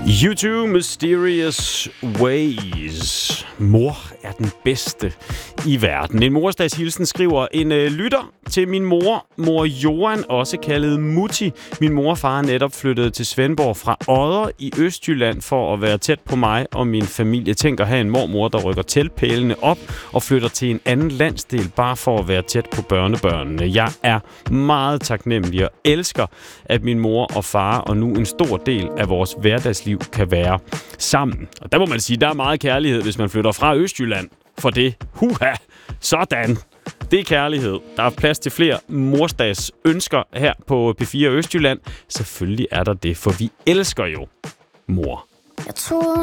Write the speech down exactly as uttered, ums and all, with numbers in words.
U to Mysterious Ways. Mor er den bedste i verden. En morsdagshilsen skriver en øh, lytter til min mor, mor Johan, også kaldet Mutti. Min mor og far er netop flyttet til Svendborg fra Odder i Østjylland for at være tæt på mig og min familie. Tænk at have en mormor, der rykker teltpælene op og flytter til en anden landsdel, bare for at være tæt på børnebørnene. Jeg er meget taknemmelig og elsker, at min mor og far og nu en stor del af vores hverdagsliv kan være sammen. Og der må man sige, der er meget kærlighed, hvis man flytter fra Østjylland. For det, huha, sådan. Det er kærlighed. Der er plads til flere morsdags ønsker her på P fire Østjylland. Selvfølgelig er der det, for vi elsker jo mor. Jeg troede